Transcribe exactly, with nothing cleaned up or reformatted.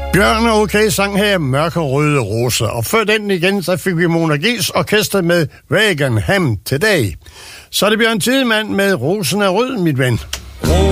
Bjørn og OK sang her Mørkerøde Roser, og før den igen, så fik vi Mona G's orkester med Reagan Ham Today. Så er det Bjørn Tidemand med Rosen er rød, mit ven.